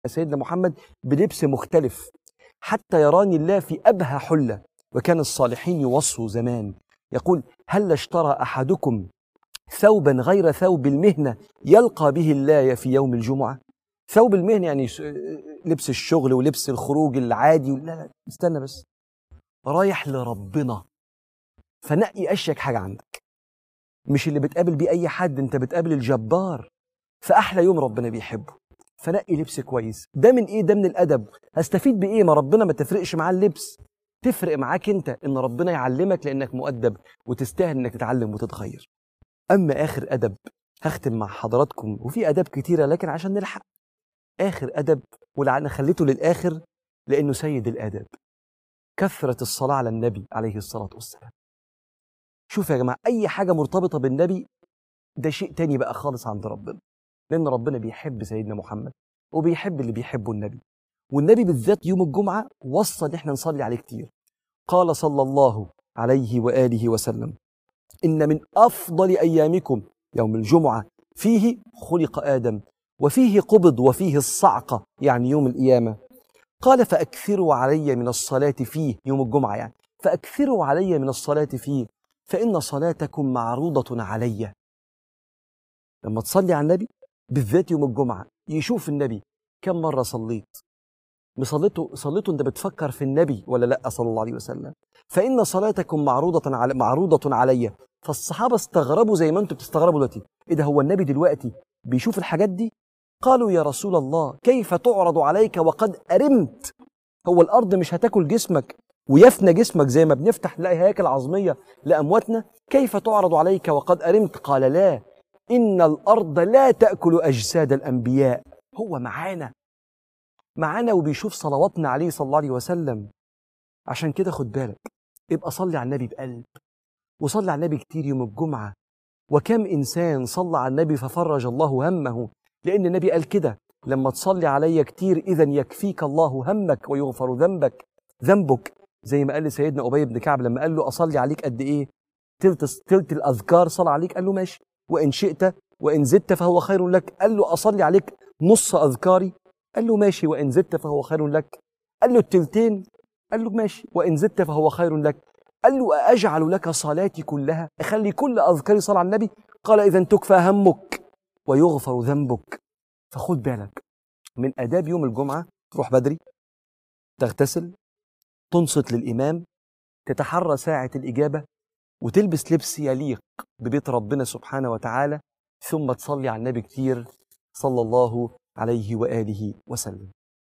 سيدنا محمد بلبس مختلف حتى يراني الله في أبهى حلة. وكان الصالحين يوصوا زمان يقول: هل اشترى أحدكم ثوبا غير ثوب المهنة يلقى به الله في يوم الجمعة؟ ثوب المهنة يعني لبس الشغل ولبس الخروج العادي. لا لا، استنى بس، رايح لربنا، فنقي أشيك حاجة عندك، مش اللي بتقابل بيه أي حد، أنت بتقابل الجبار، فأحلى يوم ربنا بيحبه، فنقي لبس كويس. ده من إيه؟ ده من الأدب. هستفيد بإيه؟ ما ربنا ما تفرقش معاه اللبس، تفرق معاك أنت إن ربنا يعلمك لأنك مؤدب وتستاهل إنك تتعلم وتتغير. أما آخر أدب هختم مع حضراتكم، وفي أدب كتيرة لكن عشان نلحق، آخر أدب ولعلنا خليته للآخر لأنه سيد الآداب، كثرة الصلاة على النبي عليه الصلاة والسلام. شوف يا جماعة، أي حاجة مرتبطة بالنبي ده شيء تاني بقى خالص عند ربنا، لأن ربنا بيحب سيدنا محمد وبيحب اللي بيحبه النبي. والنبي بالذات يوم الجمعة وصى إن احنا نصلي عليه كتير. قال صلى الله عليه وآله وسلم: إن من أفضل أيامكم يوم الجمعة، فيه خلق آدم وفيه قبض وفيه الصعقة، يعني يوم القيامة. قال: فأكثروا علي من الصلاة فيه، يوم الجمعة يعني، فأكثروا علي من الصلاة فيه فإن صلاتكم معروضة علي. لما تصلي على النبي بالذات يوم الجمعة، يشوف النبي كم مرة صليت، صليته انت بتفكر في النبي ولا لا صلى الله عليه وسلم. فإن صلاتكم معروضة علي. فالصحابة استغربوا زي ما انتم بتستغربوا دلوقتي، ايه ده، هو النبي دلوقتي بيشوف الحاجات دي؟ قالوا: يا رسول الله، كيف تعرض عليك وقد أرمت؟ هو الأرض مش هتاكل جسمك ويفنى جسمك زي ما بنفتح نلاقي هياكل عظمية لأمواتنا؟ كيف تعرض عليك وقد أرمت؟ قال: لا، إن الأرض لا تأكل أجساد الأنبياء. هو معانا وبيشوف صلواتنا عليه صلى الله عليه وسلم. عشان كده خد بالك، ابقى صلي على النبي بقلب، وصلي على النبي كتير يوم الجمعة. وكم إنسان صلى على النبي ففرج الله همه، لأن النبي قال كده: لما تصلي علي كتير إذن يكفيك الله همك ويغفر ذنبك. زي ما قال لسيدنا أبي بن كعب لما قال له: أصلي عليك قد إيه؟ تلت الأذكار صلى عليك. قال له: ماشي، وإن شئت وإن زدت فهو خير لك. قال له: أصلي عليك نص أذكاري؟ قال له: ماشي، وإن زدت فهو خير لك. قال له: التلتين؟ قال له: ماشي، وإن زدت فهو خير لك. قال له: أجعل لك صلاتي كلها، أخلي كل أذكاري صلاة على النبي؟ قال: إذن تكفى همك ويغفر ذنبك. فخد بالك من آداب يوم الجمعة: تروح بدري، تغتسل، تنصت للإمام، تتحرى ساعة الإجابة، وتلبس لبس يليق ببيت ربنا سبحانه وتعالى، ثم تصلي على النبي كتير صلى الله عليه وآله وسلم.